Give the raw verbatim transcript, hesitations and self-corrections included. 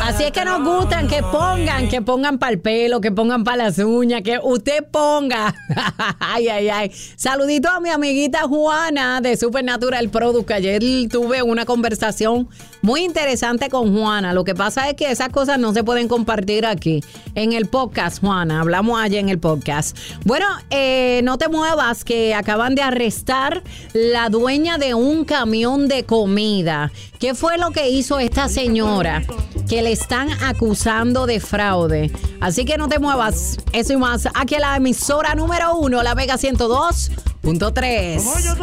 Así es que nos gustan, que pongan, que pongan para el pelo, que pongan para las uñas, que usted ponga. Ay, ay, ay. Saludito a mi amiguita Juana de Supernatural Product, que ayer tuve una conversación muy interesante con Juana. Lo que pasa es que esas cosas no se pueden compartir aquí en el podcast, Juana. Hablamos allá en el podcast. Bueno, eh, no te muevas, que acaban de arrestar la dueña de un camión de comida. ¿Qué fue lo que hizo esta señora? Que le están acusando de fraude. Así que no te muevas. Eso y más aquí en la emisora número uno, la Mega ciento dos punto tres.